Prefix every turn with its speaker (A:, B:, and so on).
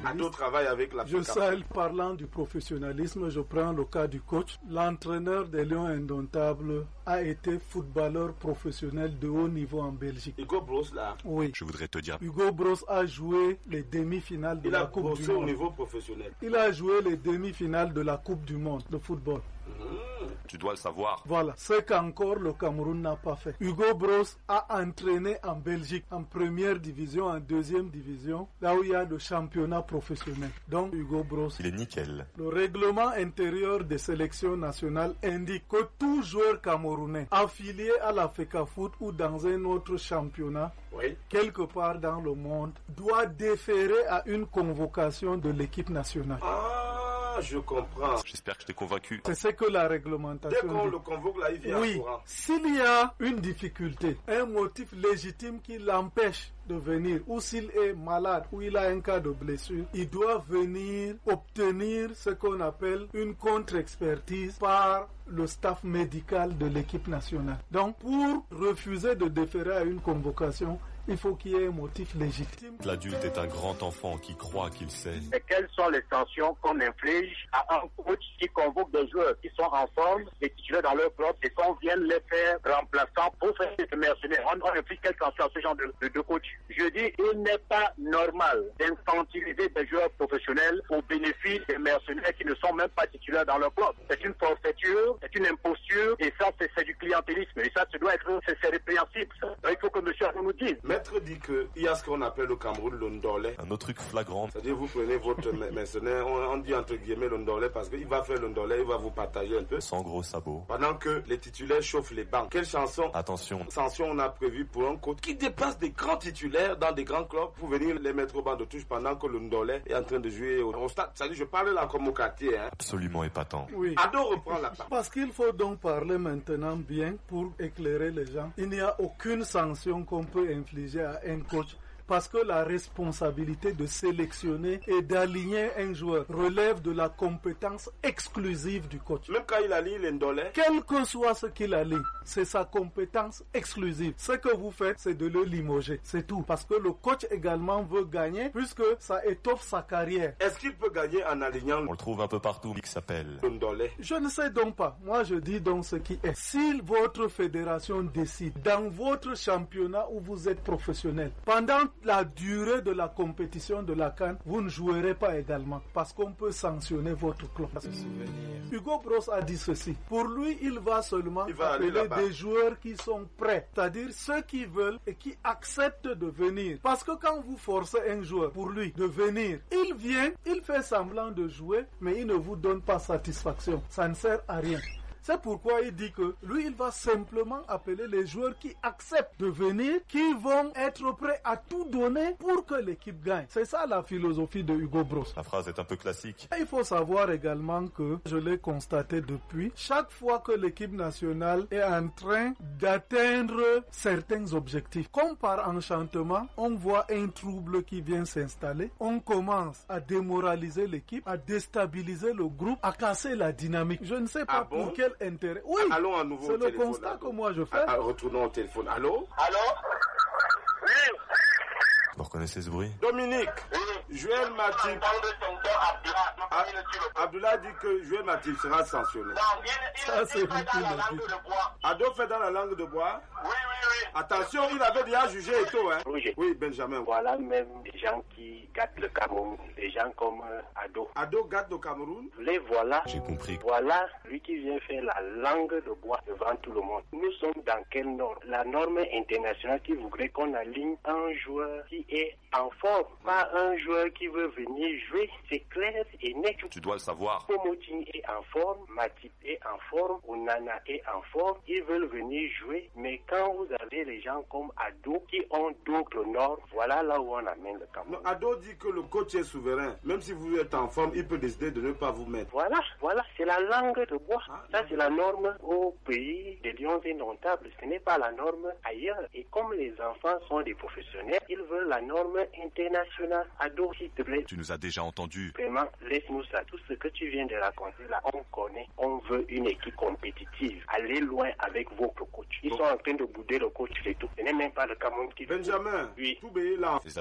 A: Ado travaille avec la
B: Je sais, parlant du professionnalisme, je prends le cas du coach. L'entraîneur des Lions Indomptables a été footballeur professionnel de haut niveau en Belgique.
A: Hugo Broos là.
B: Oui.
C: Je voudrais te dire.
B: Hugo Broos a joué les demi-finales de la Coupe du Monde.
A: Il a bossé au niveau professionnel.
B: Il a joué les demi-finales de la Coupe du Monde de football.
C: Tu dois le savoir.
B: Voilà, ce qu'encore le Cameroun n'a pas fait. Hugo Broos a entraîné en Belgique, en première division, en deuxième division, là où il y a le championnat professionnel. Donc Hugo Broos.
C: Il est nickel.
B: Le règlement intérieur des sélections nationales indique que tout joueur camerounais affilié à la FECAFOOT ou dans un autre championnat, quelque part dans le monde, doit déférer à une convocation de l'équipe nationale.
A: Je comprends.
C: J'espère que je t'ai convaincu.
B: C'est ce que la réglementation
A: dit. Dès qu'on le convoque là, il vient en courant.
B: S'il y a une difficulté, un motif légitime qui l'empêche de venir, ou s'il est malade, ou il a un cas de blessure, il doit venir obtenir ce qu'on appelle une contre-expertise par le staff médical de l'équipe nationale. Donc, pour refuser de déférer à une convocation, il faut qu'il y ait un motif légitime.
C: L'adulte est un grand enfant qui croit qu'il sait.
D: Et quelles sont les sanctions qu'on inflige à un coach qui convoque des joueurs qui sont en forme, les titulaires dans leur club, et qu'on vienne les faire remplaçants pour faire des mercenaires? On inflige quelles sanctions à ce genre de coach? Je dis, il n'est pas normal d'infantiliser des joueurs professionnels au bénéfice des mercenaires qui ne sont même pas titulaires dans leur club. C'est une forfaiture, c'est une imposture, et ça, c'est du clientélisme. Et ça doit être, c'est répréhensible. Il faut que monsieur Arnaud nous dise.
A: Maître dit qu'il y a ce qu'on appelle au Cameroun l'ondolé.
C: Un autre truc flagrant.
A: C'est-à-dire vous prenez votre mercenaire, on dit entre guillemets l'ondolé parce qu'il va faire l'ondolé, il va vous partager un peu.
C: Sans gros sabots.
A: Pendant que les titulaires chauffent les bancs. Quelle chanson?
C: Attention.
A: Sanction on a prévu pour un coach qui dépasse des grands titulaires dans des grands clubs pour venir les mettre au banc de touche pendant que l'ondolé est en train de jouer au stade. C'est-à-dire je parle là comme au quartier.
C: Absolument épatant.
B: Oui.
A: Ado reprend la parole.
B: Parce qu'il faut donc parler maintenant bien pour éclairer les gens. Il n'y a aucune sanction qu'on peut infliger à un coach. Parce que la responsabilité de sélectionner et d'aligner un joueur relève de la compétence exclusive du coach.
A: Même quand il aligne l'ondolé.
B: Quel que soit ce qu'il aligne, c'est sa compétence exclusive. Ce que vous faites, c'est de le limoger. C'est tout. Parce que le coach également veut gagner puisque ça étoffe sa carrière.
A: Est-ce qu'il peut gagner en alignant?
C: On le trouve un peu partout, qui s'appelle
A: l'ondolé.
B: Je ne sais donc pas. Moi, je dis donc ce qui est. Si votre fédération décide, dans votre championnat où vous êtes professionnel, pendant la durée de la compétition de la CAN, vous ne jouerez pas également parce qu'on peut sanctionner votre club. Hugo Broos a dit ceci. Pour lui, il va seulement appeler des joueurs qui sont prêts, c'est-à-dire ceux qui veulent et qui acceptent de venir. Parce que quand vous forcez un joueur pour lui de venir, il vient, il fait semblant de jouer, mais il ne vous donne pas satisfaction. Ça ne sert à rien. C'est pourquoi il dit que lui, il va simplement appeler les joueurs qui acceptent de venir, qui vont être prêts à tout donner pour que l'équipe gagne. C'est ça la philosophie de Hugo Broos.
C: La phrase est un peu classique.
B: Il faut savoir également que, je l'ai constaté depuis, chaque fois que l'équipe nationale est en train d'atteindre certains objectifs, comme par enchantement, on voit un trouble qui vient s'installer, on commence à démoraliser l'équipe, à déstabiliser le groupe, à casser la dynamique. Je ne sais pas pour quel intérêt. Oui,
A: allons à nouveau.
B: C'est le constat que moi je fais.
A: Retournons au téléphone. Allô?
D: Allô? Oui.
C: Vous reconnaissez ce bruit?
A: Dominique. Joël Matip. Abdullah dit que Joël Matip sera sanctionné.
B: Ça, c'est vous qui le dites.
A: Ado fait dans la langue de bois?
D: Oui.
A: Attention, il avait déjà jugé Eto'o, hein? Oui, Benjamin.
D: Voilà même des gens qui gâtent le Cameroun, des gens comme Ado.
A: Ado gâte le Cameroun?
D: Les voilà.
C: J'ai compris.
D: Voilà lui qui vient faire la langue de bois devant tout le monde. Nous sommes dans quelle norme? La norme internationale qui voudrait qu'on aligne un joueur qui est en forme, pas un joueur qui veut venir jouer. C'est clair et net.
C: Tu dois le savoir.
D: Pomotine est en forme, Matip est en forme, Onana est en forme. Ils veulent venir jouer, mais quand vous avez les gens comme Ado qui ont d'autres normes, voilà là où on amène le Cameroun.
A: Non, Ado dit que le coach est souverain. Même si vous êtes en forme, il peut décider de ne pas vous mettre.
D: Voilà, c'est la langue de bois. Ça, c'est la norme au pays des Lions Indomptables. Ce n'est pas la norme ailleurs. Et comme les enfants sont des professionnels, ils veulent la norme internationale. Ado, s'il te plaît.
C: Tu nous as déjà entendu.
D: Vraiment, laisse-nous ça. Tout ce que tu viens de raconter là, on connaît. On veut une équipe compétitive. Allez loin avec votre coach. Ils sont en train de bouder le coach et tout. Ce n'est même pas le Cameroun qui...
A: Benjamin,
D: oui.
A: tout là.